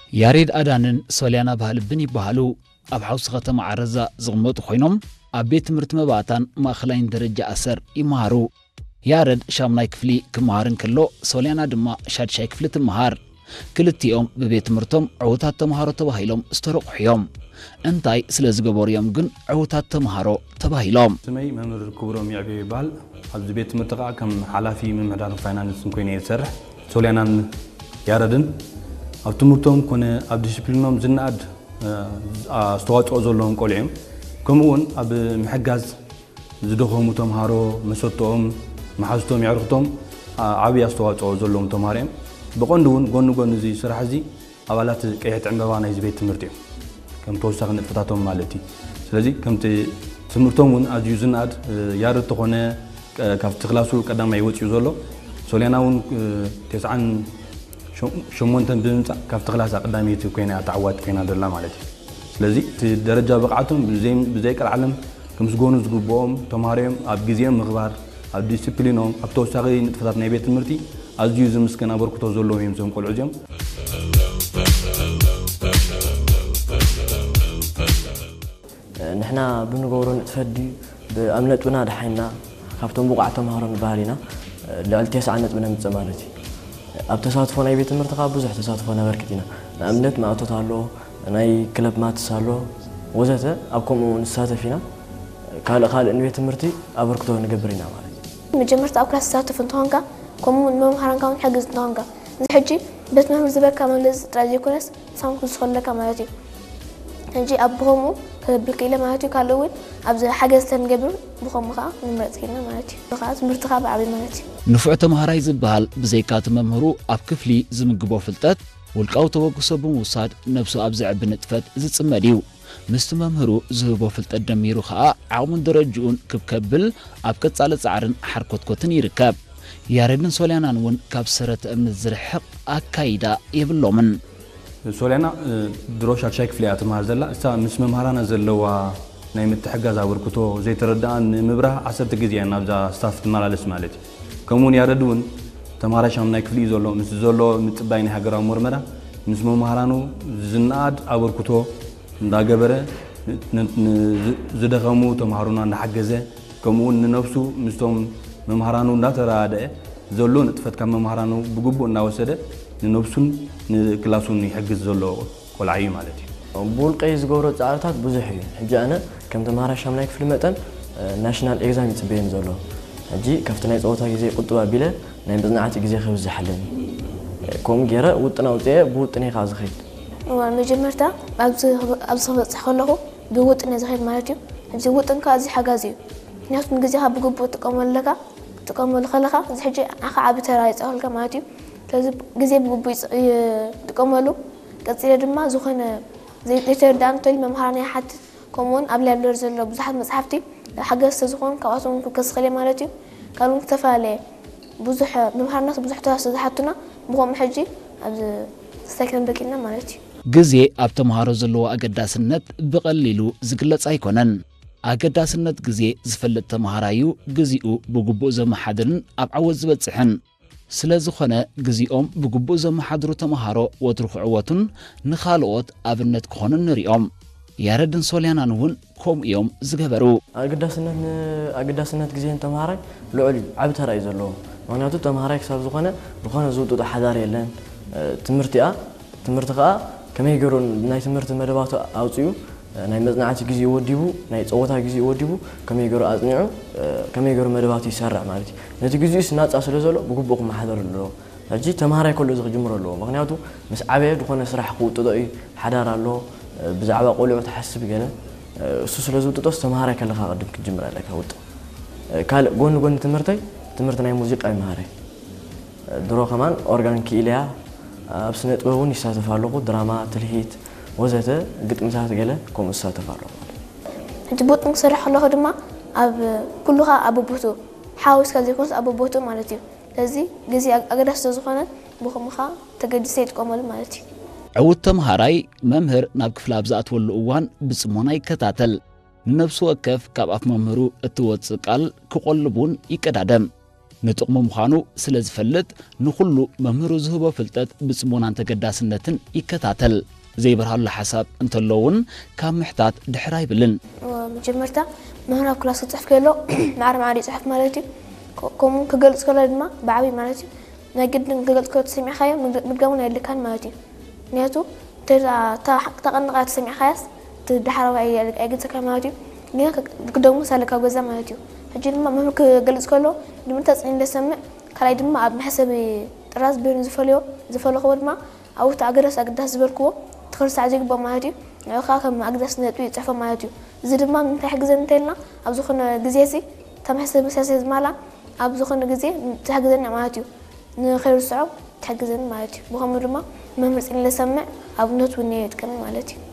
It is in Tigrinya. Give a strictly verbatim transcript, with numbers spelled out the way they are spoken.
ياريد أدانن سوليانا بهالبني بهالو أبحوس ختم عرزة زغمت خوينهم أبيت مرت مباتان ما خلاين درجة أسر يمهارو يارد شامناي كفلي كمهارن كلو سوليانا دما شاد شاي كفلت المهار كلتيهم ببيت مرتم عوتات تمهارو تباهيلهم استرق حيوم انتاي سلز جبوريوم جن عوتات تمهارو تباهيلهم سمي ممر كبرهم يعبي بال عبد بيت مرتقع كم حلافي من مدار فاينانس ممكن يسرح سوليانا ياردن أو تمرتهم كونه عبد ديسيبلينهم زناد استوات أزولهم كلهم كمون أب محجز زدوهم تمهارو مسوتهم محاستهم يعرفتهم عبي استوات أزولهم تمهارين بقندون قنو قنو زي صراحة زي أولات كيهت عمبوانا يزبيت تمرتهم كم توسع نفتاتهم مالتي سلزي كم ت تمرتهم از يوزناد يارد تكونه كافت خلاصو قدام يوت يزولو سولياناون تسعن شمونتن بنص كافت خلاص قدامي كوينا تعوات كوينا دلا مالتي سلازي درجه بقعتهم بزي بزي العالم كمسغونو زغبوم تماريم اب غزيم مخبار اب ديسيبلينهم اب توساغي نتفتات ناي بيت تمرتي از يوز مسكنا بركتو زولو يمزم قلعجم نحنا بنغورو نتفدي بامنتنا دحينا كافتم بقعتهم هارن بالينا لالتيس عنت من مصمالتي اب تساتفو ناي بيت مرتقا بزح تساتفو نبركتينا امنت ما اتوتالو ناي كلب ما تسالو وزته ابكم نساتفينا قال قال ان بيت مرتي ابركتو نغبرينا مالتي مجمرت اب كلاس تساتف انتونكا كوم مم هرانكاون حجز انتونكا زحجي بس ما زبكا مالز تراجيكونس سامكو سخلكا مالتي انجي ابهمو بالقيله مالتي كالون ابز حجز تنغبر بخم خا نمرتكنا مالتي خاص مرتخا بعبي مالتي نفعت مهراي زبال بزيكات ممهرو اب كفلي زمغبو فلطات ولقاو توغسو بموساد نفسو ابزع بنطفت زصمديو مست ممهرو زهبو فلطات دميرو خا عاومن درجون كبكبل اب كصاله صعرن حركوتكوتن يركب ياردن سوليانان ون كاب سرت امن زرحق اكايدا يبلومن سوليانا دروش شايك فليات مهار زلا اسا مس ممهرانا زلوا ناي متحجز اوركتو زي تردان مبره عشرة غزيان نابزا ستاف تمالالس مالتي كمون ياردون تماراشام ناي كفلي زولو مس زولو متباين هاغرا مرمرا مس ممهرانو زناد اوركتو እንዳገበረ ዝደኸሙ ተማሃሩና እናሐገዘ ከመውን ነፍሱ ምስቶም መምሃራኑ እንዳተራደ ዘሎ ንጥፈት ከም መምሃራኑ ብግቡ እናወሰደ ነፍሱን ክላሱን ይሕግዝ ዘሎ ቆልዓይ ማለት እዩ ቡልቀይ ዝገብሮ ጻዕርታት ብዙሕ እዩ ሕጂ ኣነ ከም ተማሃራ ሻምናይ ክፍሊ መጠን ናሽናል ኤግዛም ይጽበየን ዘሎ ሕጂ ከፍቲ ናይ ጸወታ ግዜ ቁጥባ ቢለ ናይ መጽናዕቲ ግዜ ክብዝሓለኒ ከም ገይረ ውጥና ውፅአ ብውጥኔ ካ ዝኸይድ መጀመርታ ኣብዚ ኣብዚ በጽሕ ከለኹ ብውጥነ ዝኸይድ ማለት እዩ ሕጂ ውጥንካ እዚ ሓጋዝ እዩ ምክንያቱም ግዜኻ ብግቡእ ትጥቀመለካ ትጥቀመሉ ከለኻ እዚ ሕጂ ኣኻ ዓብ ተራ ይፀወልካ ማለት እዩ ስለዚ ግዜ ብግቡእ ትጥቀመሉ ቀፂለ ድማ ዝኾነ ዘይተረዳእን ተል መምሃራና ይሓትት ከምኡውን ኣብ ላይብረሪ ዘሎ ብዙሓት መፅሓፍቲ ሓገዝቲ ዝኾኑ ካብኣቶም ክከስኸለ ማለት እዩ ካልኦን ዝተፈላለየ ብዙሕ መምሃርነት ብዙሕ ተዋስኦ ዝሓቱና ብኸምኡ ሕጂ ኣብዚ ዝተክለን በቂልና ማለት እዩ ግዜ ኣብ ተምሃሮ ዘለዎ ኣገዳስነት ብቐሊሉ ዝግለጽ ኣይኮነን ኣገዳስነት ግዜ ዝፈልጥ ተምሃራዩ ግዜኡ ብግቡእ ዘመሓድርን ኣብ ዓወት ዝበጽሕን ስለዝኾነ ግዜኦም ብግቡእ ዘመሓድሩ ተምሃሮ ወትሩ ክዕወቱን ንኻልኦት ኣብነት ክኾኑ ንሪኦም ያረድን ሶልያናን እውን ከምኡ እዮም ዝገበሩ ኣገዳስነት ኣገዳስነት ግዜ ተምሃራይ ልዑል ዓብ ተራ እዩ ዘለዎ ምክንያቱ ተምሃራይ ክሳብ ዝኾነ ዝኾነ ዝውጡጡ ሓዳር የለን ትምህርቲኣ ትምህርቲ ከዓ ከመይ ገይሩ ናይ ትምህርቲ መደባቱ ኣውፅኡ ናይ መጽናዕቲ ግዜ ወዲቡ ናይ ጸወታ ግዜ ወዲቡ ከመይ ገይሩ ኣጽኒዑ ከመይ ገይሩ መደባቱ ይሰርዕ ማለት እዩ ነቲ ግዜኡ ስናጻ ስለ ዘሎ ብግቡእ ክመሓደር ኣለዎ ሕጂ ተምሃራይ ከሎ ዝክጅምር ኣለዎ ምክንያቱ ምስ ዓበየ ዝኾነ ስራሕ ክውጥጦ እዩ ሓዳር ኣሎ ብዛዕባ ቆልዑ ተሓስብ ገለ እሱ ስለ ዝውጥጦስ ተምሃራይ ከለካ ቅድም ክጅምር ኣለካ ውጥ ካልእ ጎኒ ጎኒ ትምህርተይ ትምህርቲ ናይ ሙዚቃ ይመሃረ ድሮ ከማን ኦርጋን ኪኢልያ ኣብ ስነ ጥበብ እውን ይሳተፍ ኣለኹ ድራማ ትልሂት ወዘተ ግጥምታት ገለ ከምኡ ይሳተፍ ኣለኹ ሕጂ ቦጥን ክሰርሕ ከለኹ ድማ ኣብ ኩሉኻ ኣብ ቦቱ ሓዊስካ ዘይኮንስ ኣብ ቦቱ ማለት እዩ ስለዚ ግዜ ኣገዳሲ ዝኾነ ብኸምኻ ተገዲሰ ይጥቀመሉ ማለት እዩ ዕውት ተምሃራይ መምህር ናብ ክፍሊ ኣብ ዝኣትወሉ እዋን ብጽሞና ይከታተል ንነፍሱ ወከፍ ካብ ኣፍ መምህሩ እትወፅእ ቃል ክቆልብ እውን ይቀዳደም ንጥቕሙ ምዃኑ ስለ ዝፈልጥ ንኹሉ መምህሩ ዝህቦ ፍልጠት ብጽሞናን ተገዳስነትን ይከታተል ዘይበርሃሉ ሓሳብ እንተለውን ካብ ምሕታት ድሕራ ይብልን መጀመርታ መምህራብ ክላስ ክጽሕፍ ከሎ ማዕረ ማዕረ ይጽሕፍ ማለት እዩ ከምኡ ክገልጽ ከሎ ድማ ብዓብይ ማለት እዩ ናይ ግድን ክገልጽ ከሎ ተሰሚዕኻዮ ምድጋሙን የድልካን ማለት እዩ ምክንያቱ ተቐንቓ ተሰሚዕኻያስ ትድሓረባ ኣይግጽካ ማለት እዩ ግን ክደግሞ ሳለካ ገዛ ማለት እዩ ሕጂ ድማ መምህር ክገልጽ ከሎ ንምንታ ጽኒን ለሰምዕ ካልኣይ ድማ ኣብ መሕሰብ ጥራዝ ቢሆን ዝፈልዮ ዝፈልኽዎ ድማ ኣብኡ ኣገዳስ ኣገዳስ ዝበልክዎ ትኽርሳዕ ዘይግባእ ማለት እዩ ንዕኻ ከም ኣገዳስ ነጥቢ ይጽሕፎ ማለት እዩ እዚ ድማ ምንታይ ሕግዘን እንተልና ኣብ ዝኾነ ግዜ እዚ ተመሕሰብ መሳሰይ ዝማላ ኣብ ዝኾነ ግዜ ትሕግዘና ማለት እዩ ንኸይርስዖ ትሕግዘን ማለት እዩ ብኸምኡ ድማ መምህር ጽኒን ለሰምዕ ኣብነት እውን ይጥቀም ማለት እዩ